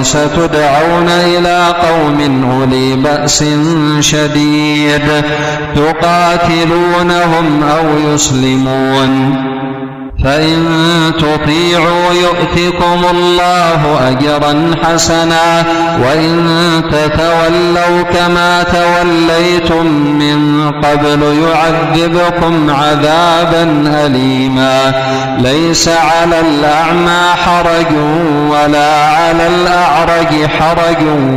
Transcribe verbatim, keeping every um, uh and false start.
وستدعون إلى قوم أولي بأس شديد تقاتلونهم أو يسلمون، فإن تطيعوا يؤتكم الله أجرا حسنا، وإن تتولوا كما توليتم من قبل يعذبكم عذابا أليما. ليس على الأعمى حرج ولا على الأعرج حرج